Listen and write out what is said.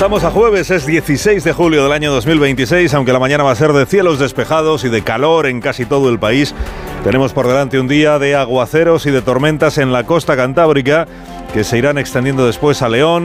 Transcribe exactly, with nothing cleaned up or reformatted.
Estamos a jueves, es dieciséis de julio del año dos mil veintiséis, aunque la mañana va a ser de cielos despejados y de calor en casi todo el país. Tenemos por delante un día de aguaceros y de tormentas en la costa cantábrica, que se irán extendiendo después a León,